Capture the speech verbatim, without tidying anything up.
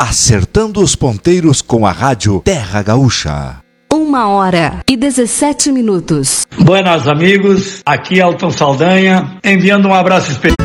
acertando os ponteiros com a rádio Terra Gaúcha. Uma hora e dezessete minutos. Buenas amigos, aqui Elton Saldanha, enviando um abraço especial.